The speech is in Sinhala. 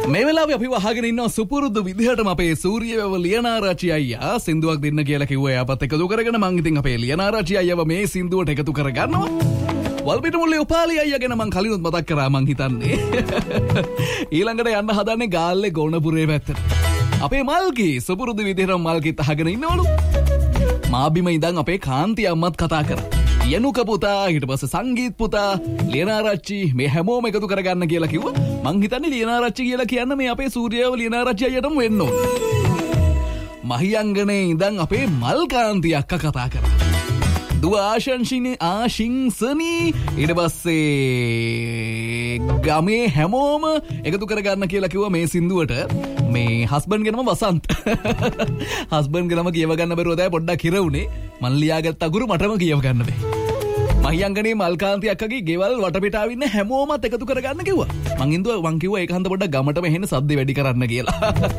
මේ වෙලාවේ අපි වහගෙන ඉන්නවා සුපුරුදු විදිහටම අපේ සූර්යවැව ලියනාරාචි අයියා සින්දුවක් දෙන්න කියලා කිව්වා. එයාපත් එකතු කරගෙන මං ඉතින් අපේ ලියනාරාචි අයියව මේ සින්දුවට එකතු කරගන්නවා. වල්පිට මුල්ලේ උපාලි අයියා ගැන මං කලිනුත් මතක් කරා මං හිතන්නේ. ඊළඟට යන්න හදන්නේ ගාල්ලේ ගෝණපුරේ පැත්තට. අපේ මල්කි සුපුරුදු විදිහටම මල්කිත් අහගෙන ඉන්නවලු. මාබිම ඉඳන් අපේ කාන්ති අම්මත් කතා කරා. යනුක පුතා ඊට පස්සේ සංගීත් පුතා ලියනාරච්චි මේ හැමෝම එකතු කරගන්න කියලා කිව්වා. මං හිතන්නේ ලියනාරච්චි කියලා කියන්න මේ අපේ සූර්යව ලියනාරච්චි අයියටම වෙන්න ඕනේ. මහියංගනේ ඉඳන් අපේ මල්කාන්ති අක්කා කතා කරා. දුව ආශිංසනි ඊට පස්සේ ගමේ හැමෝම එකතු කරගන්න කියලා කිව්වා මේ සින්දුවට. මේ හස්බන්ඩ් ගෙනම වසන්ත් හස්බන්ඩ් ගෙනම කියව ගන්න බැරුව දැන් පොඩ්ඩක් හිර උනේ. මන් ලියාගත්ත අකුරු මටම කියව ගන්න බෑ. මහියංගනේ මල්කාන්ති අක්කගේ ගෙවල් වටපිටාව ඉන්න හැමෝමත් එකතු කරගන්න කිව්වා. මං කිව්වා ඒක හන්ද පොඩ්ඩක් ගමටම එහෙන්න සද්ද වැඩි කරන්න කියලා.